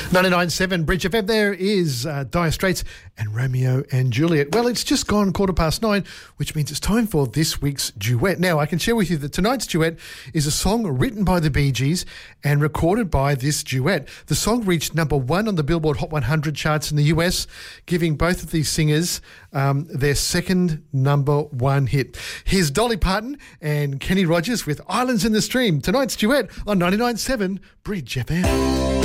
99.7 Bridge FM. There is Dire Straits and Romeo and Juliet. Well, it's just gone 9:15, which means it's time for this week's duet. Now, I can share with you that tonight's duet is a song written by the Bee Gees and recorded by this duet. The song reached number 1 on the Billboard Hot 100 charts in the US, giving both of these singers their second number 1 hit. Here's Dolly Parton and Kenny Rogers with Islands in the Stream. Tonight's duet on 99.7 Bridge FM.